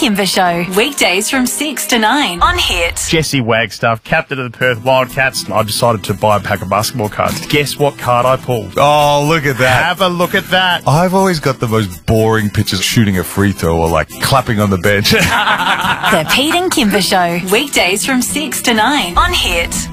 Kimber Show. Weekdays from 6 to 9 on Hit. Jesse Wagstaff, captain of the Perth Wildcats. I decided to buy a pack of basketball cards. Guess what card I pulled? Oh, look at that. Have a look at that. I've always got the most boring pictures shooting a free throw or like clapping on the bench. The Pete and Kimber Show. Weekdays from 6 to 9 on Hit.